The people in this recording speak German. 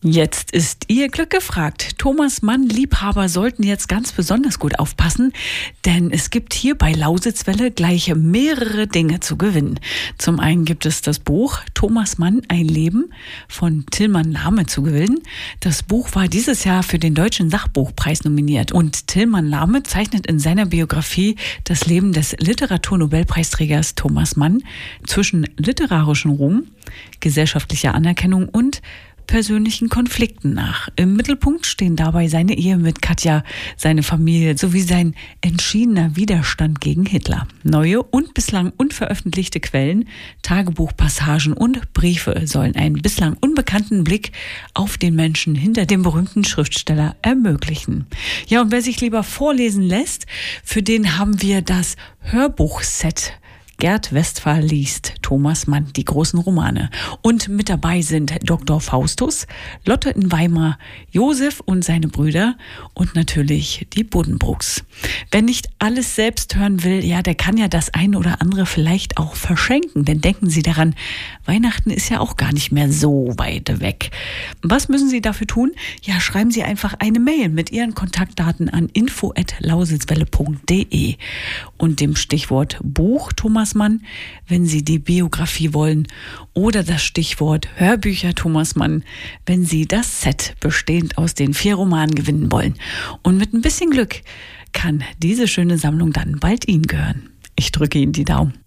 Jetzt ist Ihr Glück gefragt. Thomas Mann-Liebhaber sollten jetzt ganz besonders gut aufpassen, denn es gibt hier bei Lausitzwelle gleich mehrere Dinge zu gewinnen. Zum einen gibt es das Buch Thomas Mann, ein Leben von Tilman Lahme zu gewinnen. Das Buch war dieses Jahr für den Deutschen Sachbuchpreis nominiert und Tilman Lahme zeichnet in seiner Biografie das Leben des Literaturnobelpreisträgers Thomas Mann zwischen literarischem Ruhm, gesellschaftlicher Anerkennung und persönlichen Konflikten nach. Im Mittelpunkt stehen dabei seine Ehe mit Katja, seine Familie sowie sein entschiedener Widerstand gegen Hitler. Neue und bislang unveröffentlichte Quellen, Tagebuchpassagen und Briefe sollen einen bislang unbekannten Blick auf den Menschen hinter dem berühmten Schriftsteller ermöglichen. Ja, und wer sich lieber vorlesen lässt, für den haben wir das Hörbuchset Gerd Westphal liest Thomas Mann, die großen Romane. Und mit dabei sind Dr. Faustus, Lotte in Weimar, Josef und seine Brüder und natürlich die Buddenbrooks. Wer nicht alles selbst hören will, ja, der kann ja das eine oder andere vielleicht auch verschenken. Denn denken Sie daran, Weihnachten ist ja auch gar nicht mehr so weit weg. Was müssen Sie dafür tun? Ja, schreiben Sie einfach eine Mail mit Ihren Kontaktdaten an info@lausitzwelle.de und dem Stichwort Buch Thomas Mann, wenn Sie die Biografie wollen, oder das Stichwort Hörbücher Thomas Mann, wenn Sie das Set bestehend aus den 4 Romanen gewinnen wollen. Und mit ein bisschen Glück kann diese schöne Sammlung dann bald Ihnen gehören. Ich drücke Ihnen die Daumen.